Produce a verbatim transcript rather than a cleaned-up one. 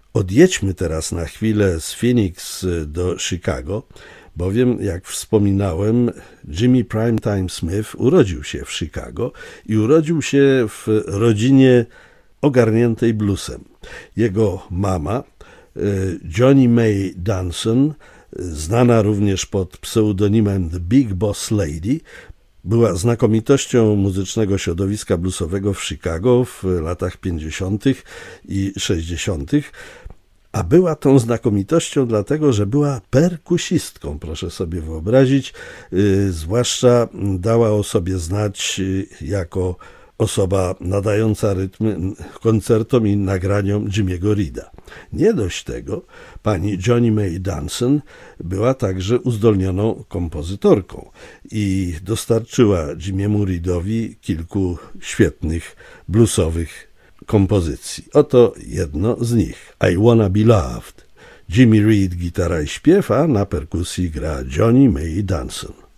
Odjedźmy teraz na chwilę z Phoenix do Chicago, bowiem, jak wspominałem, Jimmy Primetime Smith urodził się w Chicago i urodził się w rodzinie ogarniętej bluesem. Jego mama, Johnny May Dunson, znana również pod pseudonimem The Big Boss Lady, była znakomitością muzycznego środowiska bluesowego w Chicago w latach pięćdziesiątych i sześćdziesiątych, a była tą znakomitością dlatego, że była perkusistką, proszę sobie wyobrazić, yy, zwłaszcza dała o sobie znać yy, jako osoba nadająca rytm koncertom i nagraniom Jimmy'ego Reeda. Nie dość tego, pani Johnny May Dunson była także uzdolnioną kompozytorką i dostarczyła Jimmy'emu Reedowi kilku świetnych bluesowych kompozycji. Oto jedno z nich. I Wanna Be Loved. Jimmy Reed, gitara i śpiew, a na perkusji gra Johnny May Dunson.